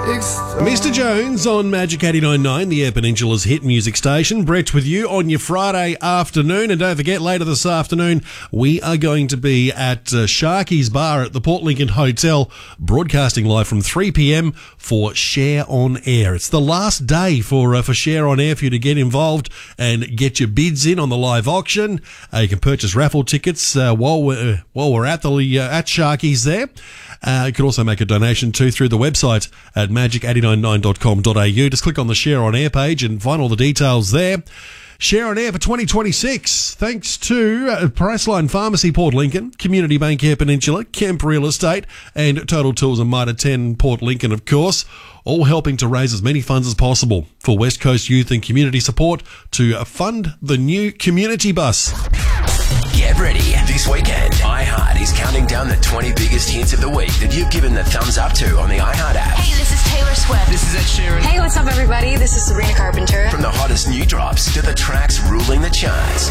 Mr. Jones on Magic 89.9, the Air Peninsula's hit music station. Brett with you on your Friday afternoon. And don't forget, later this afternoon, we are going to be at Sharky's Bar at the Port Lincoln Hotel, broadcasting live from 3 p.m. for Share on Air. It's the last day for Share on Air for you to get involved and get your bids in on the live auction. You can purchase raffle tickets while we're at Sharky's there. You can also make a donation too through the website at magic899.com.au. Just click on the Share on Air page and find all the details there. Share on Air for 2026. Thanks to Priceline Pharmacy Port Lincoln, Community Bank Air Peninsula, Kemp Real Estate, and Total Tools and Mitre 10 Port Lincoln, of course, all helping to raise as many funds as possible for West Coast youth and community support to fund the new community bus. Get ready. This weekend, iHeart is counting down the 20 biggest hits of the week that you've given the thumbs up to on the iHeart app. Hey, this is Taylor Swift. This is Ed Sheeran. Hey, what's up, everybody? This is Sabrina Carpenter. From the hottest new drops to the tracks ruling the charts.